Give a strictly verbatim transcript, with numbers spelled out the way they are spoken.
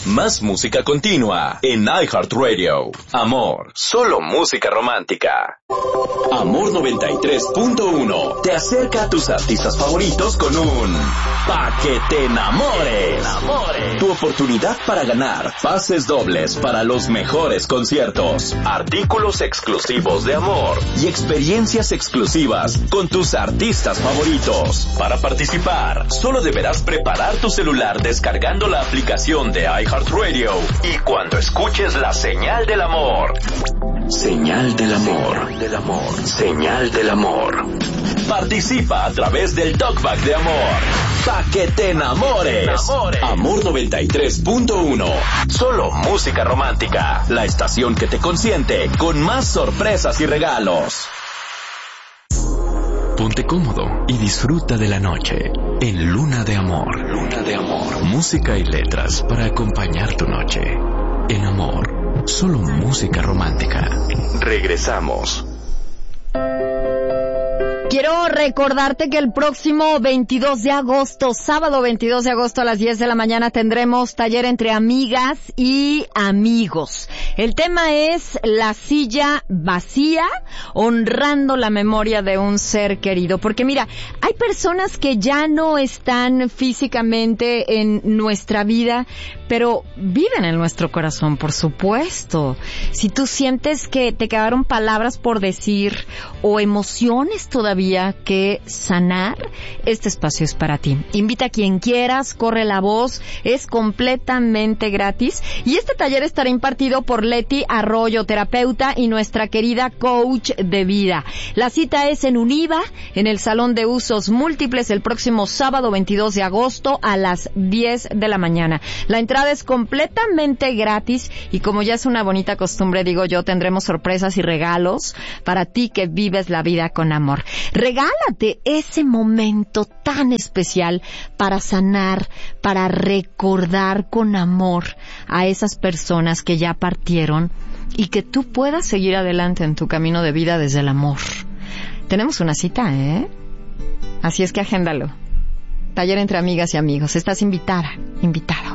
Más música continua en iHeartRadio. Amor, solo música romántica. Amor noventa y tres punto uno te acerca a tus artistas favoritos con un Pa' que te enamores. Tu oportunidad para ganar pases dobles para los mejores conciertos, artículos exclusivos de Amor y experiencias exclusivas con tus artistas favoritos. Para participar, solo deberás preparar tu celular descargando la aplicación de iHeartRadio y cuando escuches la señal del amor. Señal del amor, del amor, señal del amor. Participa a través del talkback de Amor. Pa' que te enamores. enamores. Amor noventa y tres punto uno. Solo música romántica. La estación que te consiente con más sorpresas y regalos. Ponte cómodo y disfruta de la noche en Luna de Amor. Luna de Amor. Música y letras para acompañar tu noche. En Amor, solo música romántica. Regresamos. Quiero recordarte que el próximo veintidós de agosto, sábado veintidós de agosto a las diez de la mañana, tendremos taller entre amigas y amigos. El tema es la silla vacía, honrando la memoria de un ser querido. Porque mira, hay personas que ya no están físicamente en nuestra vida, pero viven en nuestro corazón, por supuesto. Si tú sientes que te quedaron palabras por decir o emociones todavía que sanar, este espacio es para ti. Invita a quien quieras, corre la voz, es completamente gratis y este taller estará impartido por Leti Arroyo, terapeuta y nuestra querida coach de vida. La cita es en Univa, en el Salón de Usos Múltiples, el próximo sábado veintidós de agosto a las diez de la mañana. La entrada es completamente gratis y como ya es una bonita costumbre, digo yo, tendremos sorpresas y regalos para ti que vives la vida con amor. Regálate ese momento tan especial para sanar, para recordar con amor a esas personas que ya partieron y que tú puedas seguir adelante en tu camino de vida desde el amor. Tenemos una cita, ¿eh? Así es que agéndalo. Taller entre amigas y amigos. Estás invitada, invitado.